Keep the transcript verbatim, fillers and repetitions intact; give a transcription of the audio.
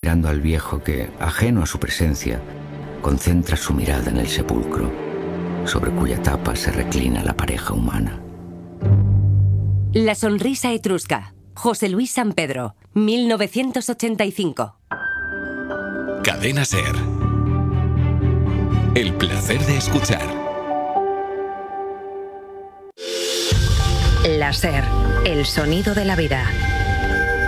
mirando al viejo que, ajeno a su presencia, concentra su mirada en el sepulcro, sobre cuya tapa se reclina la pareja humana. La sonrisa etrusca. José Luis Sampedro, mil novecientos ochenta y cinco. Cadena SER. El placer de escuchar. La SER, el sonido de la vida.